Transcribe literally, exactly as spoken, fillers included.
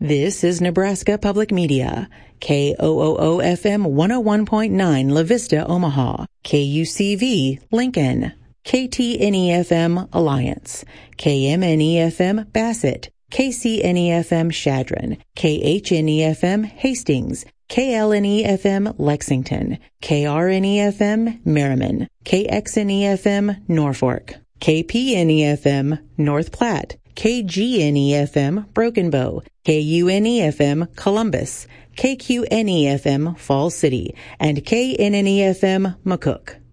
This is Nebraska Public Media, K O O O F M one oh one point nine La Vista, Omaha, K U C V, Lincoln, K T N E F M, Alliance, K M N E F M, Bassett, K C N E F M, Shadron, K H N E F M, Hastings, K L N E F M, Lexington, K R N E F M, Merriman, K X N E F M, Norfolk, K P N E F M, North Platte, K G N E F M, Broken Bow, K U N E F M, Columbus, K Q N E F M, Falls City, and K N N E F M, McCook.